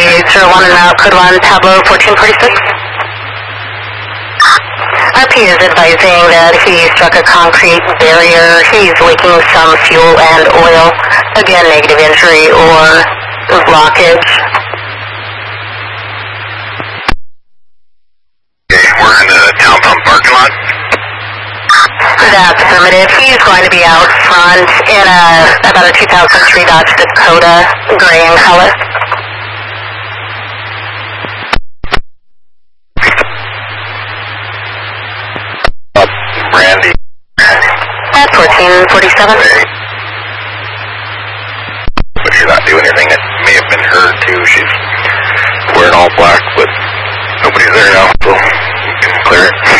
01 and out, code 1, Pablo 1446. RP is advising that he struck a concrete barrier. He's leaking some fuel and oil. Again, negative injury or blockage. Okay, we're in the town pump parking lot. That's affirmative. He's going to be out front in about a 2003 Dodge Dakota, gray in color. Randy. At 1447. But she's not doing anything. It may have been her too. She's wearing all black, but nobody's there now, so you can clear it.